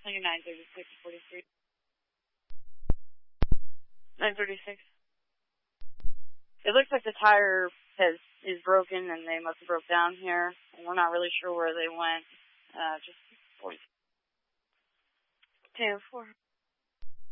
On your 936, 43. 936. It looks like the tire is broken and they must have broke down here. And we're not really sure where they went. Just 40. 10-4.